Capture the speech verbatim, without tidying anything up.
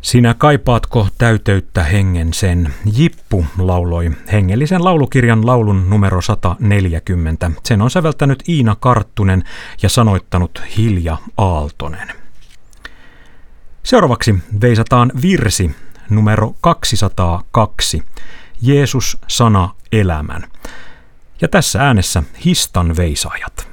Sinä kaipaatko täyteyttä hengen sen? Jippu lauloi hengellisen laulukirjan laulun numero sata neljäkymmentä. Sen on säveltänyt Iina Karttunen ja sanoittanut Hilja Aaltonen. Seuraavaksi veisataan virsi numero kaksisataakaksi. Jeesus, sana, elämän. Ja tässä äänessä Histan veisaajat.